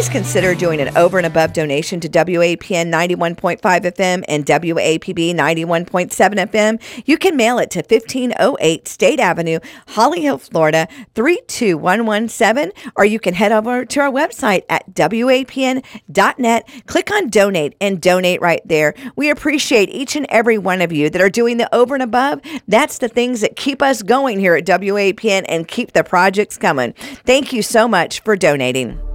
please consider doing an over and above donation to WAPN 91.5 FM and WAPB 91.7 FM. You can mail it to 1508 State Avenue, Holly Hill, Florida 32117, or you can head over to our website at WAPN.net. Click on donate and donate right there. We appreciate each and every one of you that are doing the over and above. That's the things that keep us going here at WAPN and keep the projects coming. Thank you so much for donating.